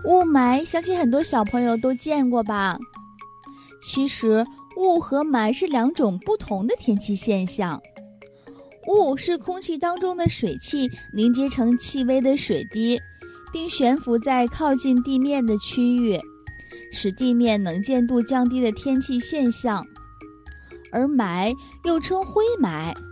雾霾相信很多小朋友都见过吧？其实雾和霾是两种不同的天气现象。雾是空气当中的水汽凝结成细微的水滴，并悬浮在靠近地面的区域，使地面能见度降低的天气现象。而霾又称灰霾，